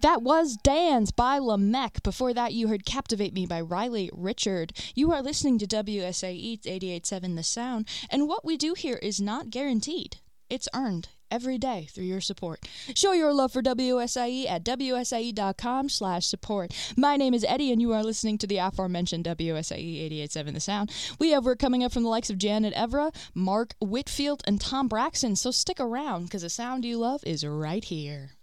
That was Dance by Lamech. Before that, you heard Captivate Me by Riley Richard. You are listening to WSAE 88.7 The Sound, and what we do here is not guaranteed. It's earned every day through your support. Show your love for WSIE at WSIE.com/support. My name is Eddie, and you are listening to the aforementioned WSIE 88.7 The Sound. We have work coming up from the likes of Janet Evra, Mark Whitfield, and Tom Braxton, so stick around, because the sound you love is right here.